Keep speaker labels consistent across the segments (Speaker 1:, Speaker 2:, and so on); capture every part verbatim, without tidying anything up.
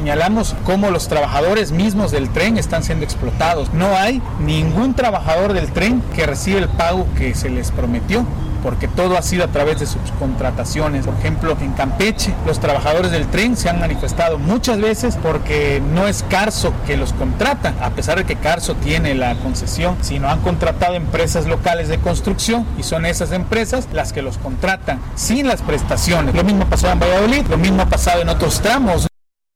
Speaker 1: Señalamos cómo los trabajadores mismos del tren están siendo explotados. No hay ningún trabajador del tren que recibe el pago que se les prometió, porque todo ha sido a través de subcontrataciones. Por ejemplo, en Campeche, los trabajadores del tren se han manifestado muchas veces porque no es Carso que los contrata, a pesar de que Carso tiene la concesión, sino han contratado empresas locales de construcción y son esas empresas las que los contratan sin las prestaciones. Lo mismo pasó en Valladolid, lo mismo ha pasado en otros tramos.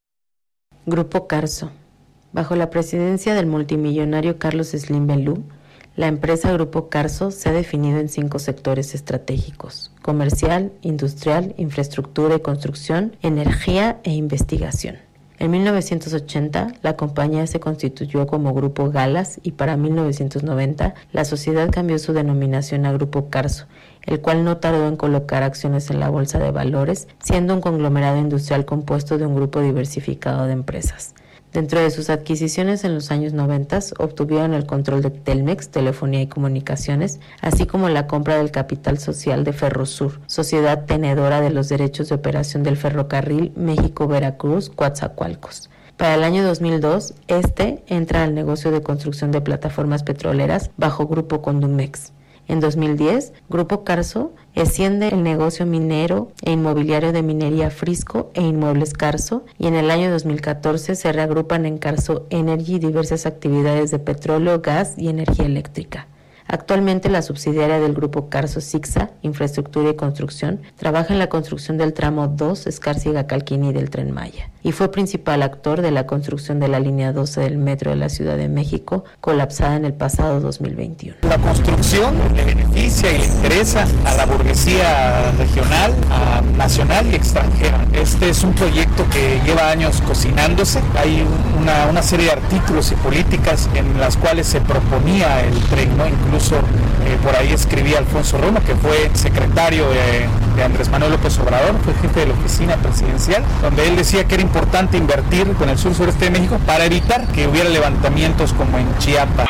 Speaker 2: Grupo Carso. Bajo la presidencia del multimillonario Carlos Slim Belú, la empresa Grupo Carso se ha definido en cinco sectores estratégicos: comercial, industrial, infraestructura y construcción, energía e investigación. En mil novecientos ochenta, la compañía se constituyó como Grupo Galas y para mil novecientos noventa, la sociedad cambió su denominación a Grupo Carso, el cual no tardó en colocar acciones en la bolsa de valores, siendo un conglomerado industrial compuesto de un grupo diversificado de empresas. Dentro de sus adquisiciones en los años noventa, obtuvieron el control de Telmex, Telefonía y Comunicaciones, así como la compra del capital social de Ferrosur, sociedad tenedora de los derechos de operación del ferrocarril México-Veracruz-Coatzacoalcos. Para el año dos mil dos, este entra al negocio de construcción de plataformas petroleras bajo Grupo Condumex. En dos mil diez, Grupo Carso extiende el negocio minero e inmobiliario de Minería Frisco e Inmuebles Carso, y en el año dos mil catorce se reagrupan en Carso Energy diversas actividades de petróleo, gas y energía eléctrica. Actualmente la subsidiaria del Grupo Carso Sixa, Infraestructura y Construcción, trabaja en la construcción del tramo dos Escárcega-Calquini del Tren Maya y fue principal actor de la construcción de la línea doce del metro de la Ciudad de México, colapsada en el pasado dos mil veintiuno.
Speaker 1: La construcción le beneficia y le interesa a la burguesía regional, a nacional y extranjera. Este es un proyecto que lleva años cocinándose. Hay una, una serie de artículos y políticas en las cuales se proponía el tren, ¿no? Incluso eh, por ahí escribía Alfonso Romo, que fue secretario de, de Andrés Manuel López Obrador, fue jefe de la oficina presidencial, donde él decía que era importante invertir con el sur sureste de México para evitar que hubiera levantamientos como en Chiapas.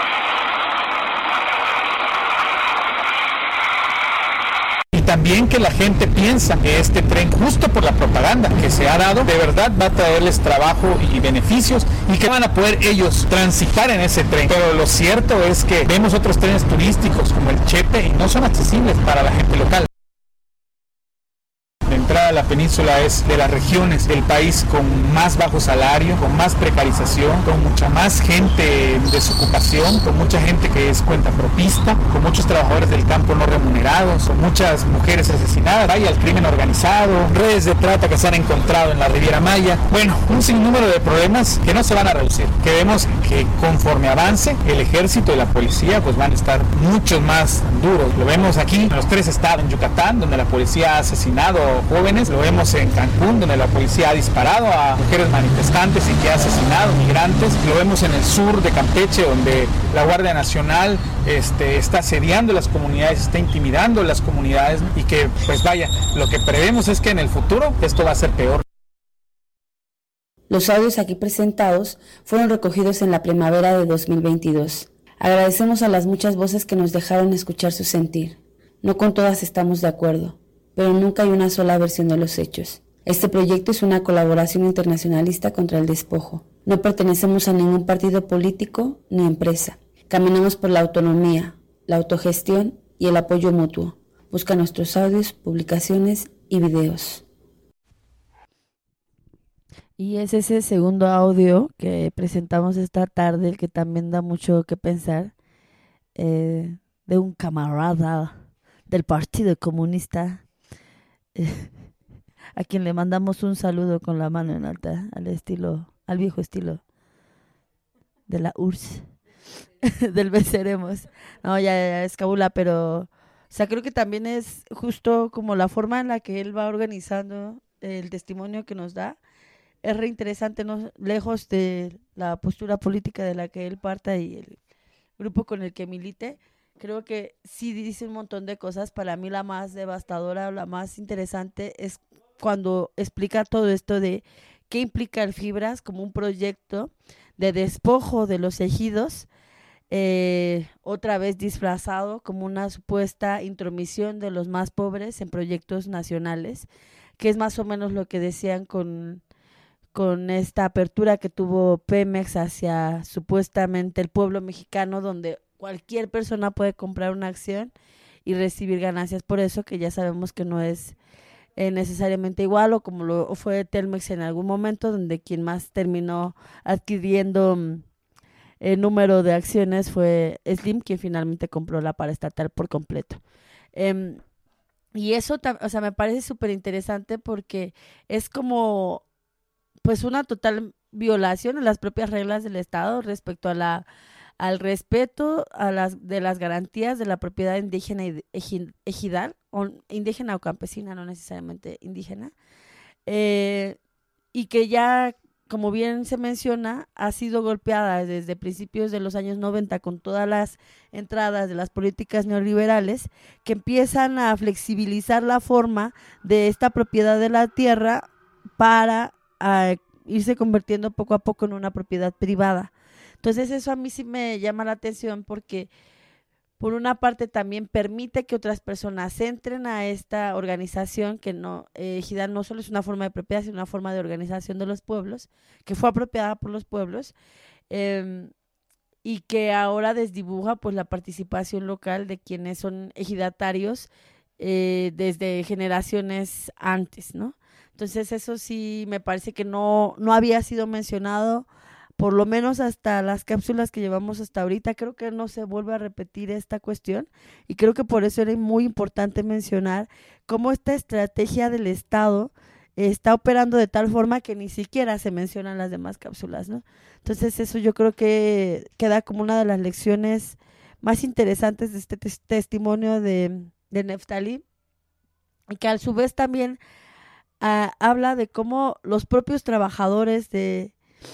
Speaker 1: Y también que la gente piensa que este tren, justo por la propaganda que se ha dado, de verdad va a traerles trabajo y beneficios y que van a poder ellos transitar en ese tren. Pero lo cierto es que vemos otros trenes turísticos como el Chepe y no son accesibles para la gente local. La entrada a la península es de las regiones del país con más bajo salario, con más precarización, con mucha más gente en desocupación, con mucha gente que es cuentapropista, con muchos trabajadores del campo no remunerados, con muchas mujeres asesinadas, hay el crimen organizado, redes de trata que se han encontrado en la Riviera Maya. Bueno, un sinnúmero de problemas que no se van a reducir, que vemos que conforme avance el ejército y la policía pues van a estar mucho más duros. Lo vemos aquí en los tres estados, en Yucatán, donde la policía ha asesinado jóvenes, lo vemos en Cancún, donde la policía ha disparado a mujeres manifestantes y que ha asesinado migrantes, lo vemos en el sur de Campeche, donde la Guardia Nacional este, está asediando las comunidades, está intimidando las comunidades y que, pues vaya, lo que prevemos es que en el futuro esto va a ser peor.
Speaker 3: Los audios aquí presentados fueron recogidos en la primavera de dos mil veintidós. Agradecemos a las muchas voces que nos dejaron escuchar su sentir. No con todas estamos de acuerdo, pero nunca hay una sola versión de los hechos. Este proyecto es una colaboración internacionalista contra el despojo. No pertenecemos a ningún partido político ni empresa. Caminamos por la autonomía, la autogestión y el apoyo mutuo. Busca nuestros audios, publicaciones y videos.
Speaker 4: Y es ese segundo audio que presentamos esta tarde, el que también da mucho que pensar, eh, de un camarada del Partido Comunista, a quien le mandamos un saludo con la mano en alta, al estilo, al viejo estilo de la U R S S, del venceremos. No, ya, ya es cabula, pero, o sea, creo que también es justo como la forma en la que él va organizando el testimonio que nos da. Es re interesante, ¿no? Lejos de la postura política de la que él parta y el grupo con el que milite. Creo que sí dice un montón de cosas. Para mí la más devastadora, la más interesante es cuando explica todo esto de qué implica el Fibras como un proyecto de despojo de los ejidos, eh, otra vez disfrazado como una supuesta intromisión de los más pobres en proyectos nacionales, que es más o menos lo que decían con, con esta apertura que tuvo Pemex hacia supuestamente el pueblo mexicano, donde cualquier persona puede comprar una acción y recibir ganancias por eso, que ya sabemos que no es eh, necesariamente igual, o como lo fue Telmex en algún momento, donde quien más terminó adquiriendo el número de acciones fue Slim, quien finalmente compró la paraestatal por completo. Eh, y eso, o sea, me parece súper interesante porque es como pues una total violación a las propias reglas del Estado respecto a la al respeto a las de las garantías de la propiedad indígena y ejidal, o indígena o campesina, no necesariamente indígena, eh, y que ya, como bien se menciona, ha sido golpeada desde principios de los años noventa con todas las entradas de las políticas neoliberales que empiezan a flexibilizar la forma de esta propiedad de la tierra para a, irse convirtiendo poco a poco en una propiedad privada. Entonces eso a mí sí me llama la atención porque por una parte también permite que otras personas entren a esta organización que no, eh, Ejidal no solo es una forma de propiedad, sino una forma de organización de los pueblos, que fue apropiada por los pueblos, eh, y que ahora desdibuja pues la participación local de quienes son ejidatarios eh, desde generaciones antes, ¿no? Entonces eso sí me parece que no, no había sido mencionado, por lo menos hasta las cápsulas que llevamos hasta ahorita. Creo que no se vuelve a repetir esta cuestión y creo que por eso era muy importante mencionar cómo esta estrategia del Estado está operando de tal forma que ni siquiera se mencionan las demás cápsulas, ¿no? Entonces eso yo creo que queda como una de las lecciones más interesantes de este tes- testimonio de, de Neftalí, y que a su vez también uh, habla de cómo los propios trabajadores de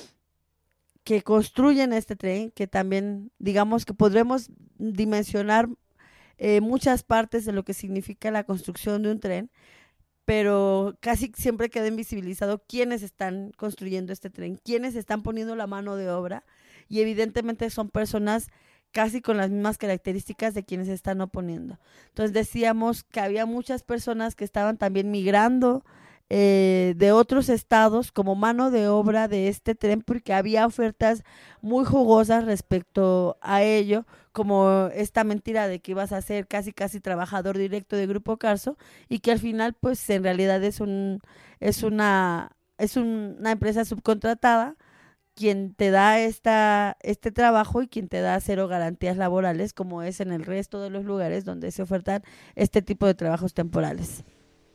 Speaker 4: que construyen este tren, que también digamos que podremos dimensionar eh, muchas partes de lo que significa la construcción de un tren, pero casi siempre queda invisibilizado quiénes están construyendo este tren, quiénes están poniendo la mano de obra, y evidentemente son personas casi con las mismas características de quienes se están oponiendo. Entonces decíamos que había muchas personas que estaban también migrando Eh, de otros estados como mano de obra de este tren, porque había ofertas muy jugosas respecto a ello, como esta mentira de que ibas a ser casi casi trabajador directo de Grupo Carso, y que al final pues en realidad es un es una es un, una empresa subcontratada quien te da esta este trabajo y quien te da cero garantías laborales, como es en el resto de los lugares donde se ofertan este tipo de trabajos temporales.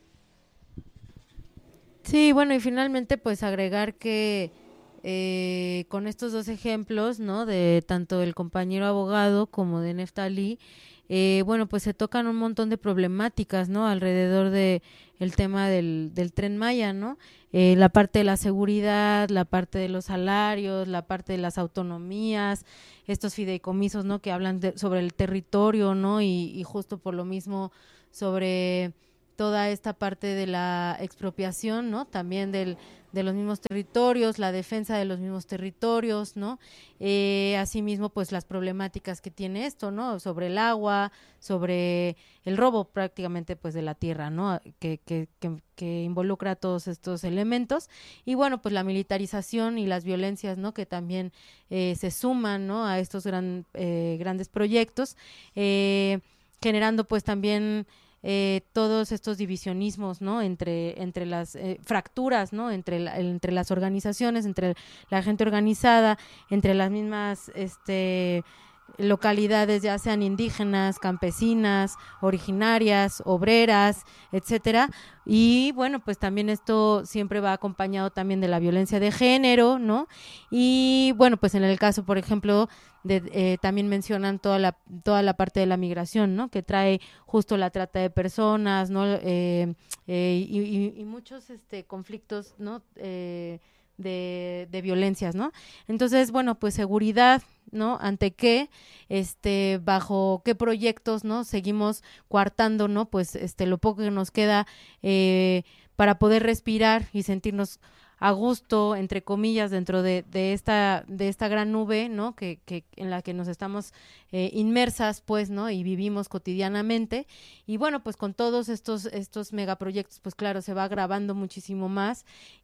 Speaker 2: Sí, bueno, y finalmente pues agregar que eh, con estos dos ejemplos, ¿no?, de tanto el compañero abogado como de Neftalí, eh, bueno, pues se tocan un montón de problemáticas, ¿no?, alrededor de el tema del, del Tren Maya, ¿no? Eh, la parte de la seguridad, la parte de los salarios, la parte de las autonomías, estos fideicomisos, ¿no?, que hablan de, sobre el territorio, ¿no?, y, y justo por lo mismo sobre toda esta parte de la expropiación, ¿no?, también del, de los mismos territorios, la defensa de los mismos territorios, ¿no? Eh, asimismo, pues las problemáticas que tiene esto, ¿no?, sobre el agua, sobre el robo prácticamente pues de la tierra, ¿no?, que, que, que, que involucra todos estos elementos, y bueno, pues la militarización y las violencias, ¿no?, que también eh, se suman, ¿no?, a estos gran, eh, grandes proyectos, eh, generando pues también Eh, todos estos divisionismos, ¿no?, entre entre las eh, fracturas, ¿no?, entre la, entre las organizaciones, entre la gente organizada, entre las mismas este localidades, ya sean indígenas, campesinas, originarias, obreras, etcétera. Y bueno, pues también esto siempre va acompañado también de la violencia de género, ¿no? Y bueno, pues en el caso, por ejemplo, de, eh, también mencionan toda la toda la parte de la migración, ¿no?, que trae justo la trata de personas, ¿no?, eh, eh, y, y, y muchos este conflictos, ¿no?, eh, de, de violencias, ¿no? Entonces, bueno, pues seguridad, ¿no?, ante qué, este, bajo qué proyectos, ¿no?, seguimos coartando, ¿no?, pues este lo poco que nos queda eh, para poder respirar y sentirnos
Speaker 5: a gusto, entre comillas, dentro de, de esta de esta gran nube, ¿no? Que, que en la que nos estamos eh, inmersas, pues, ¿no? Y vivimos cotidianamente. Y bueno, pues con todos estos estos megaproyectos, pues claro, se va agravando muchísimo más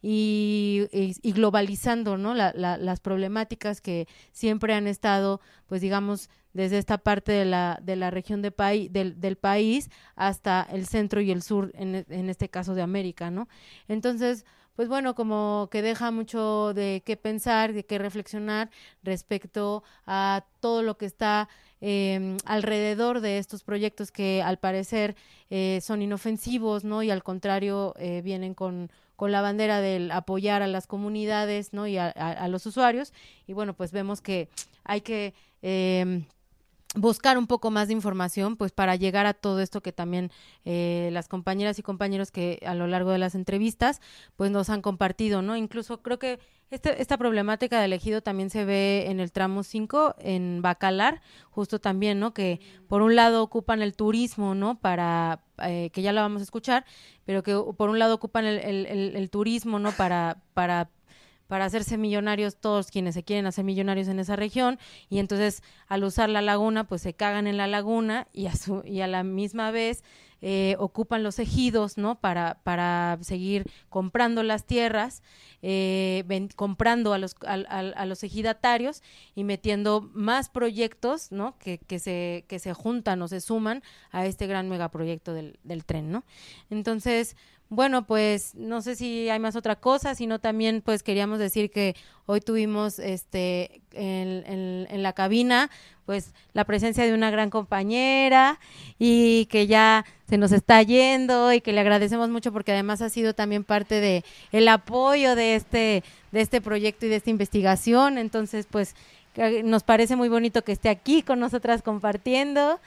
Speaker 5: y, y, y globalizando, ¿no? La, la, las problemáticas que siempre han estado, pues digamos, desde esta parte de la de la región de paí, del, del país hasta el centro y el sur, en, en este caso de América, ¿no? Entonces, pues bueno, como que deja mucho de qué pensar, de qué reflexionar respecto a todo lo que está eh, alrededor de estos proyectos que al parecer eh, son inofensivos, ¿no? Y al contrario eh, vienen con, con la bandera del apoyar a las comunidades, ¿no? Y a, a, a los usuarios. Y bueno, pues vemos que hay que eh, buscar un poco más de información, pues para llegar a todo esto que también eh, las compañeras y compañeros que a lo largo de las entrevistas pues nos han compartido, ¿no? Incluso creo que este, esta problemática del ejido también se ve en el tramo cinco, en Bacalar, justo también, ¿no? Que por un lado ocupan el turismo, ¿no? Para, eh, que ya la vamos a escuchar, pero que por un lado ocupan el, el, el, el turismo, ¿no? Para, para para hacerse millonarios todos quienes se quieren hacer millonarios en esa región, y entonces al usar la laguna pues se cagan en la laguna y a, su, y a la misma vez eh, ocupan los ejidos, ¿no? Para, para seguir comprando las tierras, eh, ven, comprando a los, a, a, a los ejidatarios y metiendo más proyectos, ¿no? Que, que, se, que se juntan o se suman a este gran megaproyecto del, del tren, ¿no? Entonces, bueno, pues no sé si hay más otra cosa, sino también pues queríamos decir que hoy tuvimos este en, en, en la cabina pues la presencia de una gran compañera y que ya se nos está yendo y que le agradecemos mucho porque además ha sido también parte de el apoyo de este de este proyecto y de esta investigación. Entonces pues nos parece muy bonito que esté aquí con nosotras compartiendo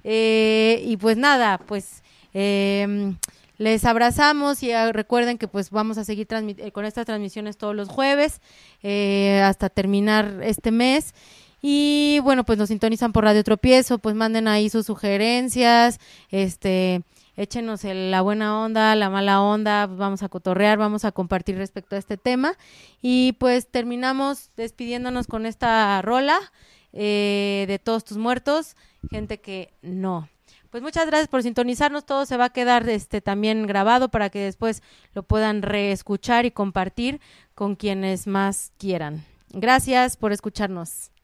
Speaker 5: eh, y pues nada, pues eh, les abrazamos y uh, recuerden que pues vamos a seguir transmit- con estas transmisiones todos los jueves eh, hasta terminar este mes. Y bueno, pues nos sintonizan por Radio Tropiezo, pues manden ahí sus sugerencias, este, échenos el, la buena onda, la mala onda, pues vamos a cotorrear, vamos a compartir respecto a este tema. Y pues terminamos despidiéndonos con esta rola eh, de Todos tus muertos, gente que no. Pues muchas gracias por sintonizarnos, todo se va a quedar este también grabado para que después lo puedan reescuchar y compartir con quienes más quieran. Gracias por escucharnos.